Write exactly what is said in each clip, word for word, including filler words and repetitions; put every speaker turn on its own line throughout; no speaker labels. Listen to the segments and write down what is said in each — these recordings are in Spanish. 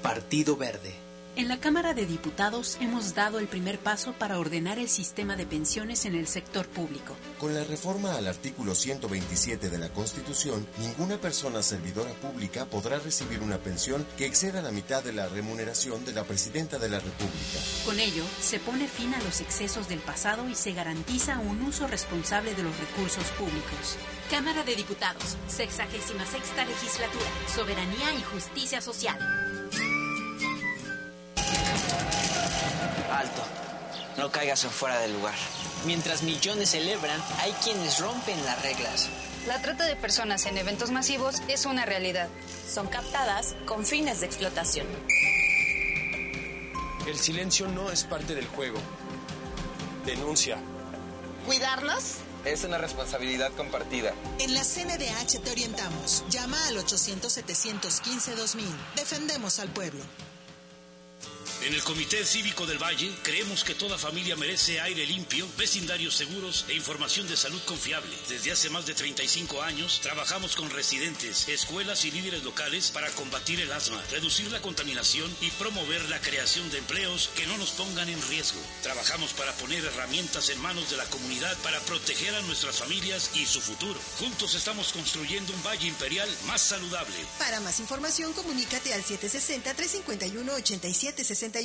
Partido Verde.
En la Cámara de Diputados hemos dado el primer paso para ordenar el sistema de pensiones en el sector público.
Con la reforma al artículo ciento veintisiete de la Constitución, ninguna persona servidora pública podrá recibir una pensión que exceda la mitad de la remuneración de la Presidenta de la República.
Con ello, se pone fin a los excesos del pasado y se garantiza un uso responsable de los recursos públicos.
Cámara de Diputados, sexagésima sexta legislatura, soberanía y justicia social.
Alto, no caigas en fuera del lugar. Mientras millones celebran, hay quienes rompen las reglas.
La trata de personas en eventos masivos es una realidad.
Son captadas con fines de explotación.
El silencio no es parte del juego. Denuncia.
¿Cuidarlos?
Es una responsabilidad compartida.
En la C N D H te orientamos. Llama al ochocientos, setecientos quince, dos mil. Defendemos al pueblo.
En el Comité Cívico del Valle creemos que toda familia merece aire limpio, vecindarios seguros e información de salud confiable. Desde hace más de treinta y cinco años trabajamos con residentes, escuelas y líderes locales para combatir el asma, reducir la contaminación y promover la creación de empleos que no nos pongan en riesgo. Trabajamos para poner herramientas en manos de la comunidad para proteger a nuestras familias y su futuro. Juntos estamos construyendo un Valle Imperial más saludable.
Para más información, comunícate al siete seis cero, tres cinco uno, ocho siete seis uno.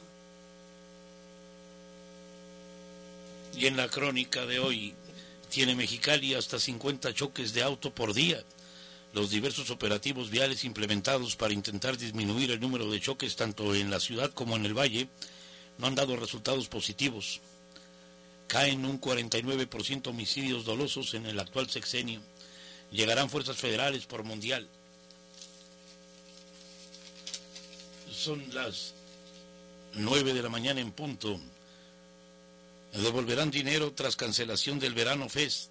Y en la crónica de hoy, tiene Mexicali hasta cincuenta choques de auto por día. Los diversos operativos viales implementados para intentar disminuir el número de choques tanto en la ciudad como en el valle no han dado resultados positivos. Caen un cuarenta y nueve por ciento homicidios dolosos en el actual sexenio. Llegarán fuerzas federales por mundial. Son las nueve de la mañana en punto. Devolverán dinero tras cancelación del Verano Fest.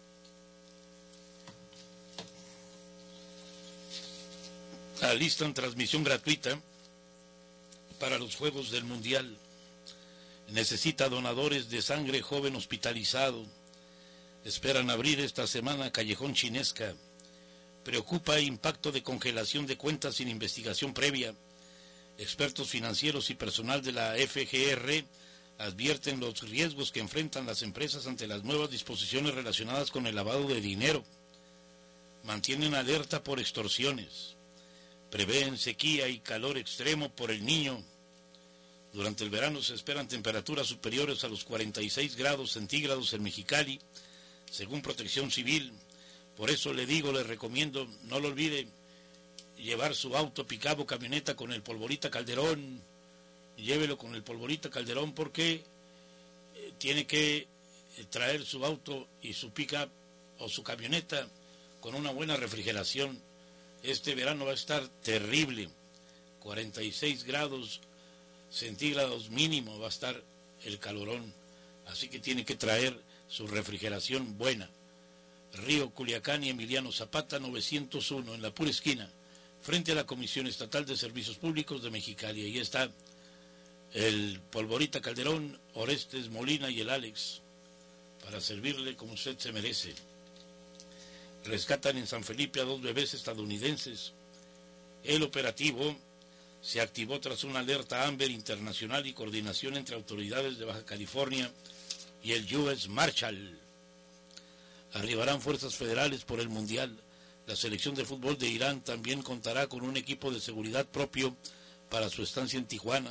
Alistan transmisión gratuita para los Juegos del Mundial. Necesita donadores de sangre joven hospitalizado. Esperan abrir esta semana Callejón Chinesca. Preocupa impacto de congelación de cuentas sin investigación previa. Expertos financieros y personal de la F G R advierten los riesgos que enfrentan las empresas ante las nuevas disposiciones relacionadas con el lavado de dinero. Mantienen alerta por extorsiones. Prevén sequía y calor extremo por el Niño. Durante el verano se esperan temperaturas superiores a los cuarenta y seis grados centígrados en Mexicali, según Protección Civil. Por eso le digo, le recomiendo, no lo olvide, llevar su auto, pickup o camioneta con el Polvorita Calderón. Llévelo con el Polvorita Calderón porque eh, tiene que traer su auto y su pickup o su camioneta con una buena refrigeración. Este verano va a estar terrible, cuarenta y seis grados centígrados mínimo va a estar el calorón, así que tiene que traer su refrigeración buena. Río Culiacán y Emiliano Zapata novecientos uno, en la pura esquina, frente a la Comisión Estatal de Servicios Públicos de Mexicali. Ahí está el Polvorita Calderón, Orestes Molina y el Alex, para servirle como usted se merece. Rescatan en San Felipe a dos bebés estadounidenses. El operativo se activó tras una alerta Amber internacional y coordinación entre autoridades de Baja California y el U S Marshal. Arribarán fuerzas federales por el Mundial. La selección de fútbol de Irán también contará con un equipo de seguridad propio para su estancia en Tijuana.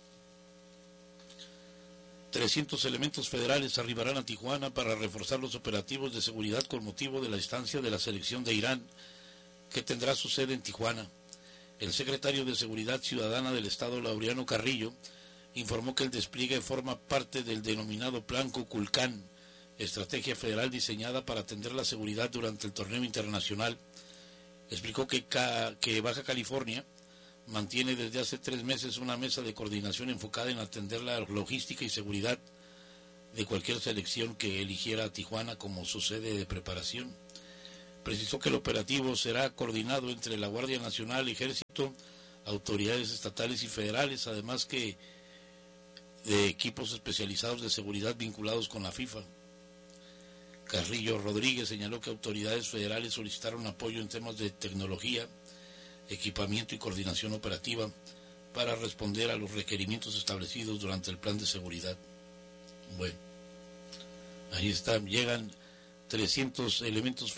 trescientos elementos federales arribarán a Tijuana para reforzar los operativos de seguridad con motivo de la estancia de la selección de Irán, que tendrá su sede en Tijuana. El secretario de Seguridad Ciudadana del Estado, Laureano Carrillo, informó que el despliegue forma parte del denominado Plan Kukulcán, estrategia federal diseñada para atender la seguridad durante el torneo internacional. Explicó que, que Baja California mantiene desde hace tres meses una mesa de coordinación enfocada en atender la logística y seguridad de cualquier selección que eligiera a Tijuana como su sede de preparación. Precisó que el operativo será coordinado entre la Guardia Nacional, Ejército, autoridades estatales y federales, además que de equipos especializados de seguridad vinculados con la FIFA. Carrillo Rodríguez señaló que autoridades federales solicitaron apoyo en temas de tecnología, equipamiento y coordinación operativa, para responder a los requerimientos establecidos durante el plan de seguridad. Bueno, ahí están, llegan trescientos elementos